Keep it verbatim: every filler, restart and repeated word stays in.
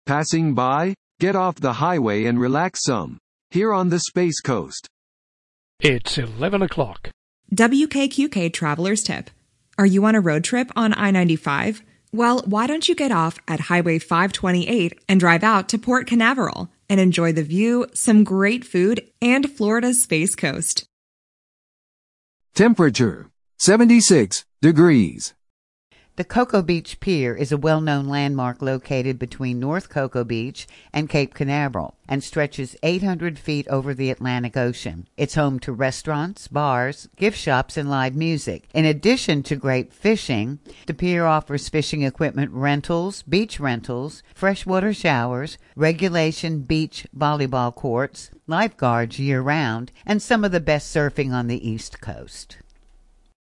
Passing by? Get off the highway and relax some. Here on the Space Coast. It's eleven o'clock. W K Q K Traveler's Tip. Are you on a road trip on I ninety-five? Well, why don't you get off at Highway five twenty-eight and drive out to Port Canaveral and enjoy the view, some great food, and Florida's Space Coast. Temperature, seventy-six degrees. The Cocoa Beach Pier is a well-known landmark located between North Cocoa Beach and Cape Canaveral and stretches eight hundred feet over the Atlantic Ocean. It's home to restaurants, bars, gift shops, and live music. In addition to great fishing, the pier offers fishing equipment rentals, beach rentals, freshwater showers, regulation beach volleyball courts, lifeguards year-round, and some of the best surfing on the East Coast.